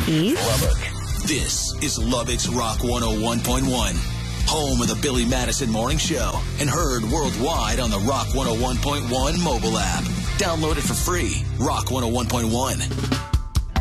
East. Lubbock. This is Lubbock's Rock 101.1. Home of the Billy Madison Morning Show and heard worldwide on the Rock 101.1 mobile app. Download it for free. Rock 101.1.